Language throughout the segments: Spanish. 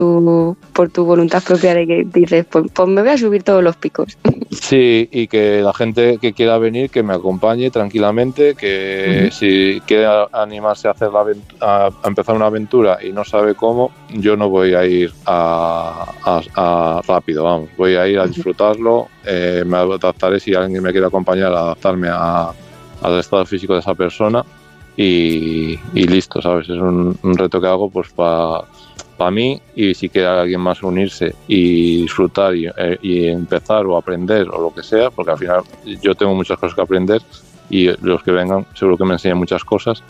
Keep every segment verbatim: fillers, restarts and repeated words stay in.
tu, por tu voluntad propia de que dices, pues, pues me voy a subir todos los picos. Sí, y que la gente que quiera venir, que me acompañe tranquilamente, que uh-huh. si quiere animarse a, hacer la avent- a, a empezar una aventura y no sabe cómo, yo no voy a ir a, a, a rápido, vamos, voy a ir a disfrutarlo, eh, me adaptaré si alguien me quiere acompañar a adaptarme a, al estado físico de esa persona y, y listo, ¿sabes? Es un, un reto que hago pues para para mí, y si quiere alguien más unirse y disfrutar y, eh, y empezar o aprender o lo que sea, porque al final yo tengo muchas cosas que aprender y los que vengan seguro que me enseñan muchas cosas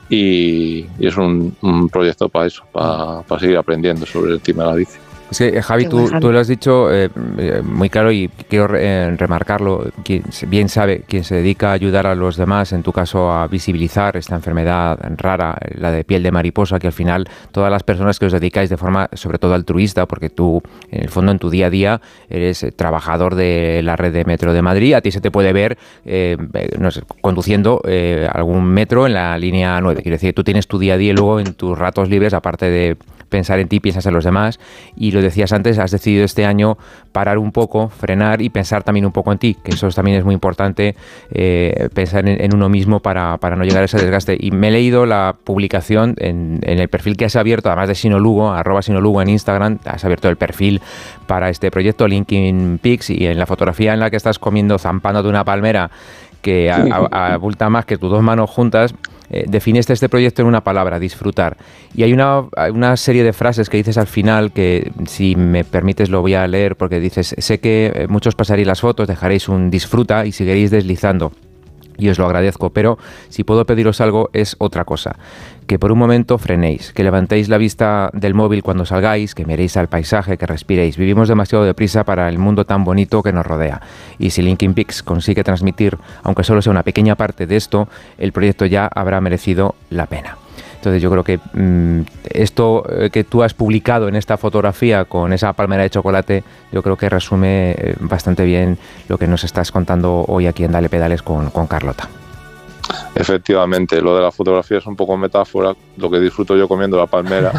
y, y es un, un proyecto para eso, para, para seguir aprendiendo sobre el tema de la bici. Es que, Javi, tú, tú lo has dicho eh, muy claro y quiero eh, remarcarlo. Quien bien sabe, quien se dedica a ayudar a los demás, en tu caso a visibilizar esta enfermedad rara, la de piel de mariposa, que al final todas las personas que os dedicáis de forma sobre todo altruista, porque tú en el fondo en tu día a día eres trabajador de la red de metro de Madrid, a ti se te puede ver eh, no sé, conduciendo eh, algún metro en la línea nueve. Quiero decir, tú tienes tu día a día y luego en tus ratos libres, aparte de pensar en ti, piensas en los demás, y lo decías antes, has decidido este año parar un poco, frenar y pensar también un poco en ti, que eso también es muy importante, eh, pensar en, en uno mismo para, para no llegar a ese desgaste. Y me he leído la publicación en, en el perfil que has abierto, además de Sinolugo, arroba Sinolugo en Instagram, has abierto el perfil para este proyecto Linking Peaks, y en la fotografía en la que estás comiendo, zampándote una palmera que abulta más que tus dos manos juntas, eh, definiste este proyecto en una palabra, disfrutar. Y hay una, una serie de frases que dices al final que, si me permites, lo voy a leer, porque dices, sé que muchos pasaréis las fotos, dejaréis un disfruta y seguiréis deslizando. Y os lo agradezco, pero si puedo pediros algo es otra cosa. Que por un momento frenéis, que levantéis la vista del móvil cuando salgáis, que miréis al paisaje, que respiréis. Vivimos demasiado deprisa para el mundo tan bonito que nos rodea. Y si Linking Peaks consigue transmitir, aunque solo sea una pequeña parte de esto, el proyecto ya habrá merecido la pena. Entonces yo creo que mmm, esto eh, que tú has publicado en esta fotografía con esa palmera de chocolate, yo creo que resume eh, bastante bien lo que nos estás contando hoy aquí en Dale Pedales con, con Carlota. Efectivamente, lo de la fotografía es un poco metáfora, lo que disfruto yo comiendo la palmera,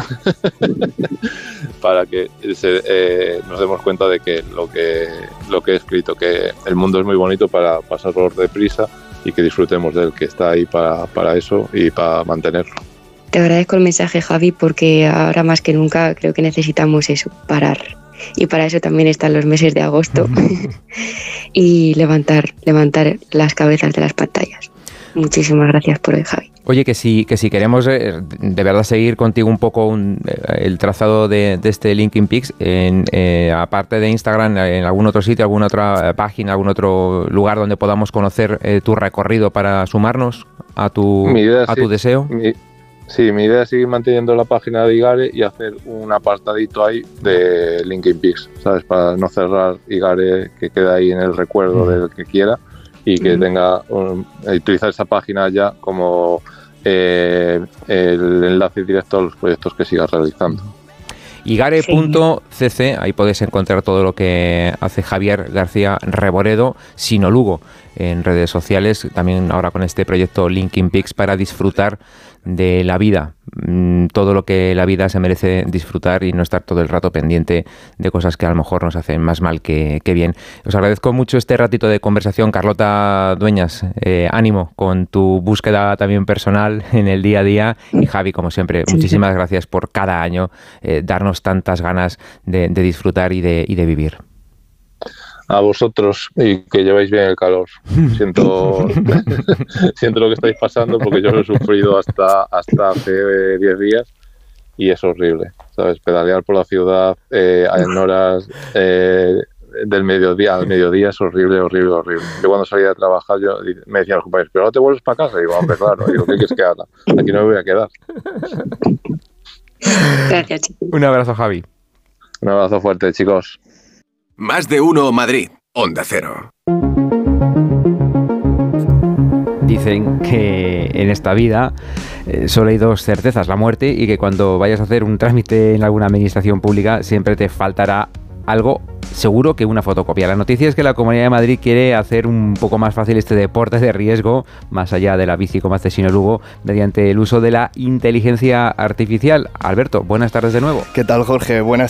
para que se, eh, nos demos cuenta de que lo que lo que he escrito, que el mundo es muy bonito para pasarlo deprisa y que disfrutemos del que está ahí para, para eso y para mantenerlo. Te agradezco el mensaje, Javi, porque ahora más que nunca creo que necesitamos eso, parar. Y para eso también están los meses de agosto y levantar, levantar las cabezas de las pantallas. Muchísimas gracias por hoy, Javi. Oye, que si, que si queremos eh, de verdad seguir contigo un poco un, eh, el trazado de, de este Linking Peaks, en, eh, aparte de Instagram, en algún otro sitio, alguna otra página, algún otro lugar donde podamos conocer eh, tu recorrido para sumarnos a tu, idea, a sí, tu deseo. Mi, sí, mi idea es seguir manteniendo la página de Igare y hacer un apartadito ahí de Linking Peaks, ¿sabes? Para no cerrar Igare, que quede ahí en el recuerdo mm. del que quiera. Y que tenga um, utilizar esa página ya como eh, el enlace directo a los proyectos que sigas realizando. Igare punto c c, ahí podéis encontrar todo lo que hace Javier García Reboredo, Sinolugo, en redes sociales, también ahora con este proyecto Linking Peaks para disfrutar de la vida, todo lo que la vida se merece disfrutar y no estar todo el rato pendiente de cosas que a lo mejor nos hacen más mal que, que bien. Os agradezco mucho este ratito de conversación, Carlota Dueñas, eh, ánimo con tu búsqueda también personal en el día a día, y Javi, como siempre, muchísimas gracias por cada año eh, darnos tantas ganas de, de disfrutar y de, y de vivir. A vosotros, y que lleváis bien el calor. Siento siento lo que estáis pasando, porque yo lo he sufrido hasta hasta hace diez días y es horrible, ¿sabes? Pedalear por la ciudad eh, en horas eh, del mediodía al mediodía es horrible, horrible, horrible. Yo cuando salía de trabajar yo me decían los compañeros, ¿pero no te vuelves para casa? Y digo, hombre, claro. Y digo, ¿qué quieres que haga? Aquí no me voy a quedar. Gracias, chicos. Un abrazo, Javi. Un abrazo fuerte, chicos. Más de uno Madrid, Onda Cero. Dicen que en esta vida eh, solo hay dos certezas, la muerte, y que cuando vayas a hacer un trámite en alguna administración pública siempre te faltará algo seguro que una fotocopia. La noticia es que la Comunidad de Madrid quiere hacer un poco más fácil este deporte de riesgo, más allá de la bici como hace Sino Lugo, mediante el uso de la inteligencia artificial. Alberto, buenas tardes de nuevo. ¿Qué tal, Jorge? Buenas